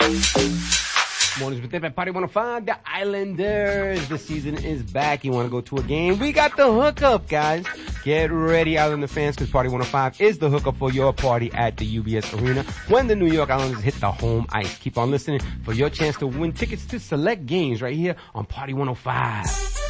Mornings with Dip at Party 105. The Islanders. The season is back. You want to go to a game? We got the hookup, guys. Get ready, Islander fans, because Party 105 is the hookup for your party at the UBS Arena when the New York Islanders hit the home ice. Keep on listening for your chance to win tickets to select games right here on Party 105.